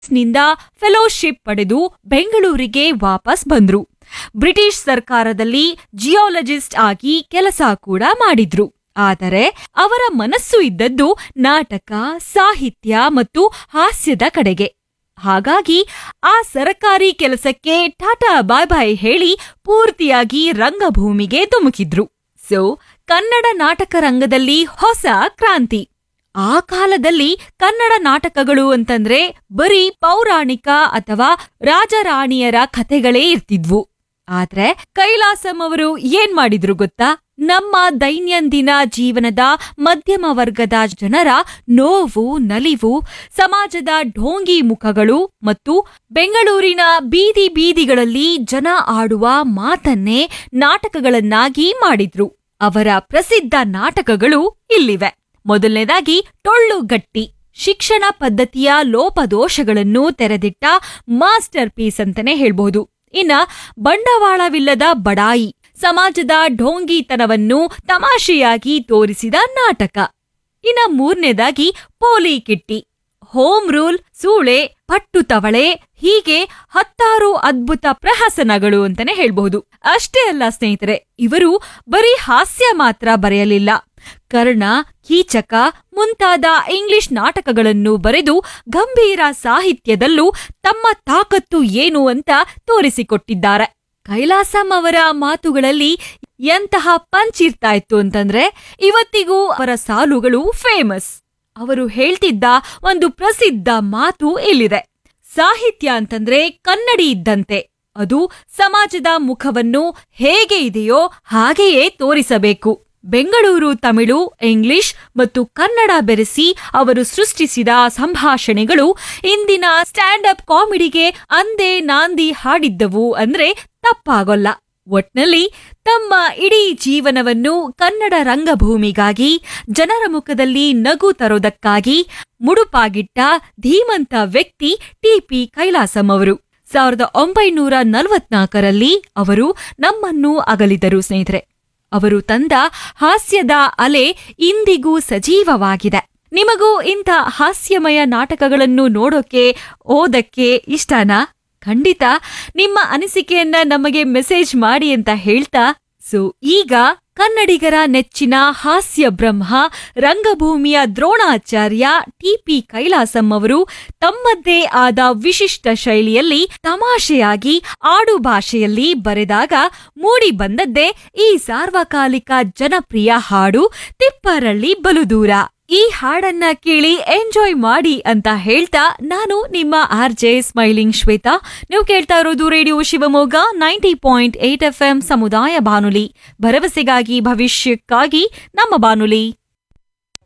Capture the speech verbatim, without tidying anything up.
ನಿಂದ ಫೆಲೋಶಿಪ್ ಪಡೆದು ಬೆಂಗಳೂರಿಗೆ ವಾಪಸ್ ಬಂದ್ರು. ಬ್ರಿಟಿಷ್ ಸರ್ಕಾರದಲ್ಲಿ ಜಿಯಾಲಜಿಸ್ಟ್ ಆಗಿ ಕೆಲಸ ಕೂಡ ಮಾಡಿದ್ರು. ಆದರೆ ಅವರ ಮನಸ್ಸು ಇದ್ದದ್ದು ನಾಟಕ, ಸಾಹಿತ್ಯ ಮತ್ತು ಹಾಸ್ಯದ ಕಡೆಗೆ. ಹಾಗಾಗಿ ಆ ಸರಕಾರಿ ಕೆಲಸಕ್ಕೆ ಟಾಟಾ ಬಾಯ್ ಬಾಯ್ ಹೇಳಿ ಪೂರ್ತಿಯಾಗಿ ರಂಗಭೂಮಿಗೆ ಧುಮುಕಿದ್ರು. ಸೊ ಕನ್ನಡ ನಾಟಕ ರಂಗದಲ್ಲಿ ಹೊಸ ಕ್ರಾಂತಿ. ಆ ಕಾಲದಲ್ಲಿ ಕನ್ನಡ ನಾಟಕಗಳು ಅಂತಂದ್ರೆ ಬರೀ ಪೌರಾಣಿಕ ಅಥವಾ ರಾಜರಾಣಿಯರ ಕಥೆಗಳೇ ಇರ್ತಿದ್ವು. ಆದ್ರೆ ಕೈಲಾಸಂ ಅವರು ಏನ್ ಮಾಡಿದ್ರು ಗೊತ್ತಾ? ನಮ್ಮ ದೈನಂದಿನ ಜೀವನದ ಮಧ್ಯಮ ವರ್ಗದ ಜನರ ನೋವು, ನಲಿವು, ಸಮಾಜದ ಢೋಂಗಿ ಮುಖಗಳು ಮತ್ತು ಬೆಂಗಳೂರಿನ ಬೀದಿ ಬೀದಿಗಳಲ್ಲಿ ಜನ ಆಡುವ ಮಾತನ್ನೇ ನಾಟಕಗಳನ್ನಾಗಿ ಮಾಡಿದ್ರು. ಅವರ ಪ್ರಸಿದ್ಧ ನಾಟಕಗಳು ಇಲ್ಲಿವೆ. ಮೊದಲನೇದಾಗಿ ಟೊಳ್ಳು ಗಟ್ಟಿ, ಶಿಕ್ಷಣ ಪದ್ಧತಿಯ ಲೋಪದೋಷಗಳನ್ನು ತೆರೆದಿಟ್ಟ ಮಾಸ್ಟರ್ ಪೀಸ್ ಅಂತಾನೆ ಹೇಳ್ಬಹುದು. ಇನ್ನ ಬಂಡವಾಳವಿಲ್ಲದ ಬಡಾಯಿ, ಸಮಾಜದ ಢೋಂಗಿತನವನ್ನು ತಮಾಷೆಯಾಗಿ ತೋರಿಸಿದ ನಾಟಕ. ಇನ್ನ ಮೂರನೇದಾಗಿ ಪೋಲಿ ಕಿಟ್ಟಿ, ಹೋಮ್ ರೂಲ್, ಸೂಳೆ, ಪಟ್ಟು ತವಳೆ, ಹೀಗೆ ಹತ್ತಾರು ಅದ್ಭುತ ಪ್ರಹಸನಗಳು ಅಂತಾನೆ ಹೇಳ್ಬಹುದು. ಅಷ್ಟೇ ಅಲ್ಲ ಸ್ನೇಹಿತರೆ, ಇವರು ಬರೀ ಹಾಸ್ಯ ಮಾತ್ರ ಬರೆಯಲಿಲ್ಲ. ಕರ್ಣ, ಕೀಚಕ ಮುಂತಾದ ಇಂಗ್ಲಿಷ್ ನಾಟಕಗಳನ್ನು ಬರೆದು ಗಂಭೀರ ಸಾಹಿತ್ಯದಲ್ಲೂ ತಮ್ಮ ತಾಕತ್ತು ಏನು ಅಂತ ತೋರಿಸಿಕೊಟ್ಟಿದ್ದಾರೆ. ಕೈಲಾಸಂ ಅವರ ಮಾತುಗಳಲ್ಲಿ ಎಂತಹ ಪಂಚ್ ಇರ್ತಾ ಇತ್ತು ಅಂತಂದ್ರೆ ಇವತ್ತಿಗೂ ಅವರ ಸಾಲುಗಳು ಫೇಮಸ್. ಅವರು ಹೇಳ್ತಿದ್ದ ಒಂದು ಪ್ರಸಿದ್ಧ ಮಾತು ಇಲ್ಲಿದೆ: ಸಾಹಿತ್ಯ ಅಂತಂದ್ರೆ ಕನ್ನಡಿ ಇದ್ದಂತೆ, ಅದು ಸಮಾಜದ ಮುಖವನ್ನು ಹೇಗೆ ಇದೆಯೋ ಹಾಗೆಯೇ ತೋರಿಸಬೇಕು. ಬೆಂಗಳೂರು ತಮಿಳು, ಇಂಗ್ಲಿಷ್ ಮತ್ತು ಕನ್ನಡ ಬೆರೆಸಿ ಅವರು ಸೃಷ್ಟಿಸಿದ ಸಂಭಾಷಣೆಗಳು ಇಂದಿನ ಸ್ಟ್ಯಾಂಡ್ ಅಪ್ ಕಾಮಿಡಿಗೆ ಅಂದೇ ನಾಂದಿ ಹಾಡಿದ್ದವು ಅಂದ್ರೆ ತಪ್ಪಾಗೋಲ್ಲ. ಒಟ್ನಲ್ಲಿ ತಮ್ಮ ಇಡೀ ಜೀವನವನ್ನು ಕನ್ನಡ ರಂಗಭೂಮಿಗಾಗಿ, ಜನರ ಮುಖದಲ್ಲಿ ನಗು ತರೋದಕ್ಕಾಗಿ ಮುಡುಪಾಗಿಟ್ಟ ಧೀಮಂತ ವ್ಯಕ್ತಿ ಟಿಪಿ ಕೈಲಾಸಂ ಅವರು. ಸಾವಿರದ ಒಂಬೈನೂರ ನಲವತ್ನಾಲ್ಕರಲ್ಲಿ ಅವರು ನಮ್ಮನ್ನು ಅಗಲಿದರು ಸ್ನೇಹಿತರೆ. ಅವರು ತಂದ ಹಾಸ್ಯದ ಅಲೆ ಇಂದಿಗೂ ಸಜೀವವಾಗಿದೆ. ನಿಮಗೂ ಇಂಥ ಹಾಸ್ಯಮಯ ನಾಟಕಗಳನ್ನು ನೋಡೋಕೆ, ಓದಕ್ಕೆ ಇಷ್ಟನಾ? ಖಂಡಿತ ನಿಮ್ಮ ಅನಿಸಿಕೆಯನ್ನ ನಮಗೆ ಮೆಸೇಜ್ ಮಾಡಿ ಅಂತ ಹೇಳ್ತಾ, ಸೊ ಈಗ ಕನ್ನಡಿಗರ ನೆಚ್ಚಿನ ಹಾಸ್ಯ ಬ್ರಹ್ಮ, ರಂಗಭೂಮಿಯ ದ್ರೋಣಾಚಾರ್ಯ ಟಿಪಿ ಕೈಲಾಸಂ ಅವರು ತಮ್ಮದ್ದೇ ಆದ ವಿಶಿಷ್ಟ ಶೈಲಿಯಲ್ಲಿ ತಮಾಷೆಯಾಗಿ ಆಡು ಭಾಷೆಯಲ್ಲಿ ಬರೆದಾಗ ಮೂಡಿ ಬಂದದ್ದೇ ಈ ಸಾರ್ವಕಾಲಿಕ ಜನಪ್ರಿಯ ಹಾಡು ತಿಪ್ಪರಳ್ಳಿ ಬಲುದೂರ. ಈ ಹಾಡನ್ನ ಕೇಳಿ ಎಂಜಾಯ್ ಮಾಡಿ ಅಂತ ಹೇಳ್ತಾ ನಾನು ನಿಮ್ಮ ಆರ್ ಜೆ ಸ್ಮೈಲಿಂಗ್ ಶ್ವೇತಾ. ನೀವು ಕೇಳ್ತಾ ಇರೋದು radio Shivamogga ninety point eight F M ಸಮುದಾಯ ಬಾನುಲಿ, ಭರವಸೆಗಾಗಿ ಭವಿಷ್ಯಕ್ಕಾಗಿ ನಮ್ಮ ಬಾನುಲಿ.